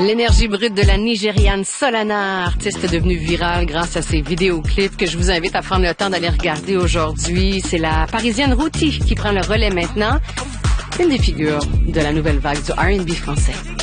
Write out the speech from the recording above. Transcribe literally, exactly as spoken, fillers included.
L'énergie brute de la Nigériane Solana, artiste devenue virale grâce à ses vidéoclips que je vous invite à prendre le temps d'aller regarder aujourd'hui. C'est la Parisienne Routy qui prend le relais maintenant. Une des figures de la nouvelle vague du R and B français.